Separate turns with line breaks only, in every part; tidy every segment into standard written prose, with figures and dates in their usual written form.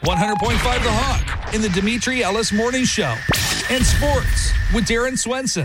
100.5 The Hawk in the Dimitri Ellis Morning Show. And sports with Darren Swenson.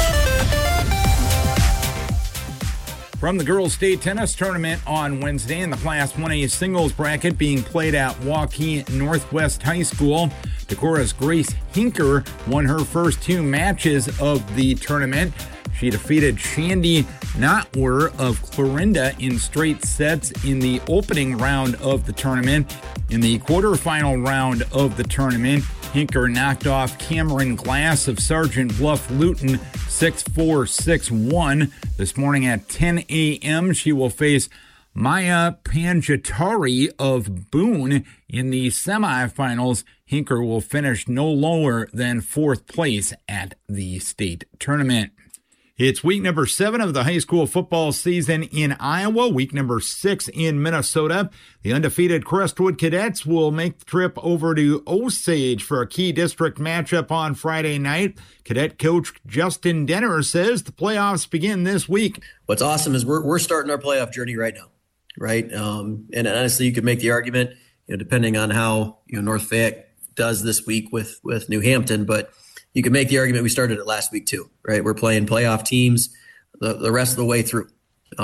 From the girls' state tennis tournament on Wednesday in the Class 1A singles bracket being played at Waukee Northwest High School, Decora's Grace Hinker won her first two matches of the tournament. She defeated Shandy Notwer of Clarinda in straight sets in the opening round of the tournament. In the quarterfinal round of the tournament, Hinker knocked off Cameron Glass of Sergeant Bluff Luton 6-4, 6-1. This morning at 10 a.m., she will face Maya Panjatari of Boone in the semifinals. Hinker will finish no lower than fourth place at the state tournament. It's week number 7 of the high school football season in Iowa, week number 6 in Minnesota. The undefeated Crestwood Cadets will make the trip over to Osage for a key district matchup on Friday night. Cadet coach Justin Denner says the playoffs begin this week.
What's awesome is we're starting our playoff journey right now, right? And honestly, you could make the argument, depending on how North Fayette does this week with New Hampton, but you can make the argument we started it last week too, right? We're playing playoff teams the rest of the way through.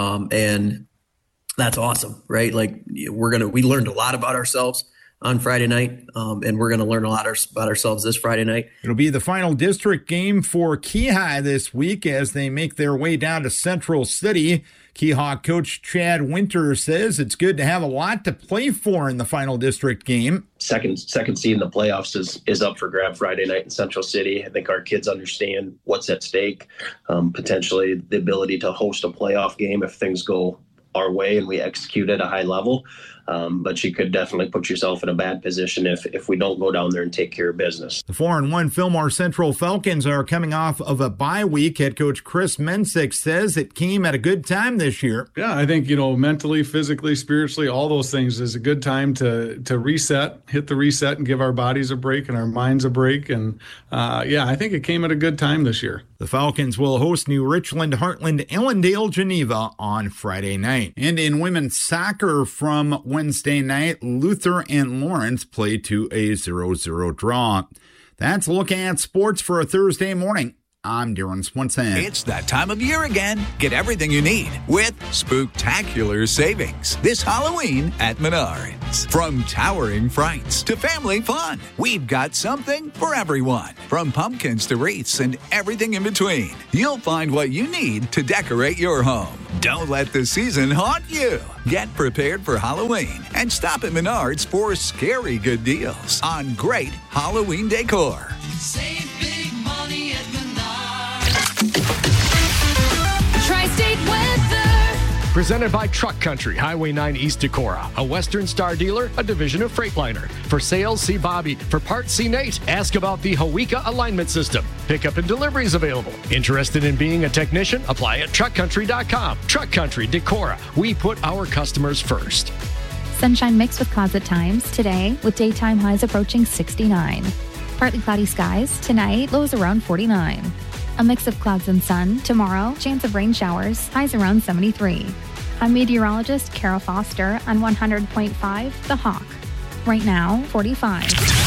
And that's awesome, right? Like we learned a lot about ourselves on Friday night, and we're going to learn a lot about ourselves this Friday night.
It'll be the final district game for Keyhigh this week as they make their way down to Central City. Keyhawk coach Chad Winter says it's good to have a lot to play for in the final district game.
Second seed in the playoffs is up for grab Friday night in Central City. I think our kids understand what's at stake, potentially the ability to host a playoff game if things go our way and we execute at a high level. But you could definitely put yourself in a bad position if we don't go down there and take care of business.
The 4-1 Fillmore Central Falcons are coming off of a bye week. Head coach Chris Mensick says it came at a good time this year.
Yeah, I think, mentally, physically, spiritually, all those things is a good time to reset, hit the reset and give our bodies a break and our minds a break. And I think it came at a good time this year.
The Falcons will host New Richland, Heartland, Ellendale, Geneva on Friday night. And in women's soccer from Wednesday night, Luther and Lawrence played to a 0-0 draw. That's a look at sports for a Thursday morning. I'm Darren Swenson.
It's that time of year again. Get everything you need with spooktacular savings this Halloween at Menards. From towering frights to family fun, we've got something for everyone. From pumpkins to wreaths and everything in between, you'll find what you need to decorate your home. Don't let the season haunt you. Get prepared for Halloween and stop at Menards for scary good deals on great Halloween decor.
Save big money at Menards. Tri-State weather.
Presented by Truck Country, Highway 9 East Decorah, a Western Star dealer, a division of Freightliner. For sales, see Bobby. For parts, see Nate. Ask about the Hawika alignment system. Pickup and deliveries available. Interested in being a technician? Apply at truckcountry.com. Truck Country, Decorah. We put our customers first.
Sunshine mixed with clouds at times today, with daytime highs approaching 69. Partly cloudy skies tonight, lows around 49. A mix of clouds and sun tomorrow, chance of rain showers, highs around 73. I'm meteorologist Carol Foster on 100.5 The Hawk. Right now, 45.